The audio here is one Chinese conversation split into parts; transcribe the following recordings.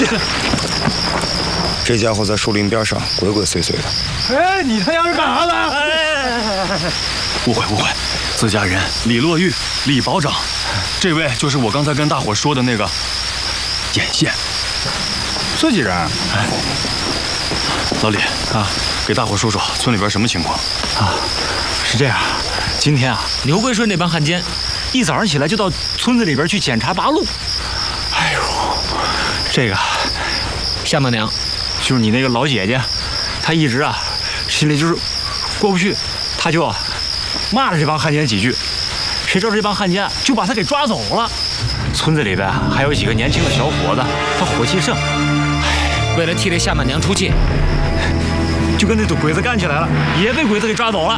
这家伙在树林边上鬼鬼祟祟的。 哎，你他娘是干啥的？ 误会，自家人李洛玉，李保长，这位就是我刚才跟大伙说的那个眼线。 自己人？ 哎，老李啊，给大伙说说村里边什么情况啊？是这样，今天啊，牛桂顺那帮汉奸一早上起来就到村子里边去检查八路。哎呦，这个夏曼娘，就是你那个老姐姐，她一直啊心里就是过不去，她就骂了这帮汉奸几句，谁知道这帮汉奸就把她给抓走了。村子里边还有几个年轻的小伙子，他火气盛，为了替这夏曼娘出气，就跟那赌鬼子干起来了，也被鬼子给抓走了。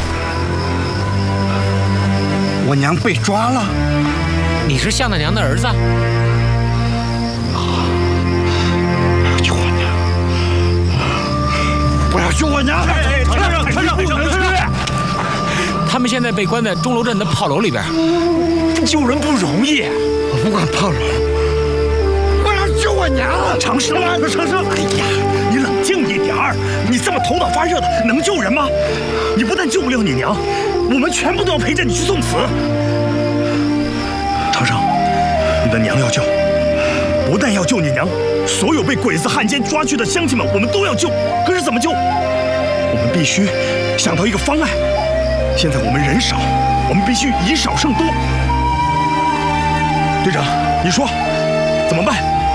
我娘被抓了？ 你是夏曼娘的儿子？ 救我娘！不要救我娘！ 船上！他们现在被关在钟楼镇的炮楼里边，救人不容易。 我不管炮楼，我要救我娘！ 长生，哎呀，你冷静一点儿！你这么头脑发热的，能救人吗？你不但救不了你娘，我们全部都要陪着你去送死。长生，你的娘要救，不但要救你娘，所有被鬼子汉奸抓去的乡亲们，我们都要救。可是怎么救？我们必须想到一个方案。现在我们人少，我们必须以少胜多。队长，你说怎么办？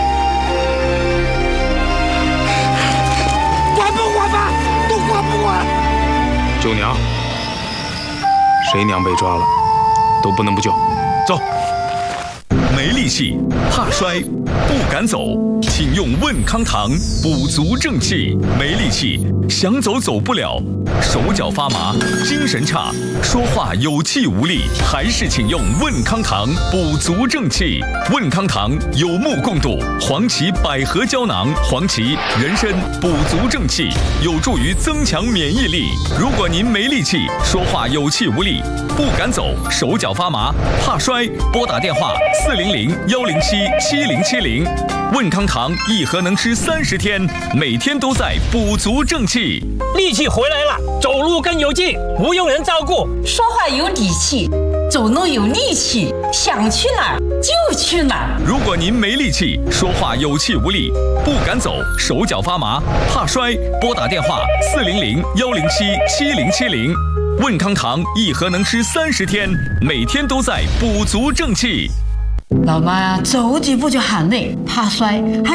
管不管吧？都管不管？ 救娘，谁娘被抓了，都不能不救。走。 没力气，怕摔，不敢走，请用问康堂补足正气。没力气，想走走不了，手脚发麻，精神差，说话有气无力，还是请用问康堂补足正气。问康堂有目共睹，黄芪百合胶囊，黄芪人参补足正气，有助于增强免疫力。如果您没力气，说话有气无力，不敢走，手脚发麻，怕摔，拨打电话400-107-7070。问康堂一盒能吃30天，每天都在补足正气。 力气回来了，走路更有劲，不用人照顾， 说话有底气，走路有力气，想去哪儿就去哪儿。 如果您没力气，说话有气无力，不敢走，手脚发麻，怕摔，拨打电话400-107-7070。问康堂一盒能吃30天，每天都在补足正气。 老妈呀，走几步就喊累，怕摔，还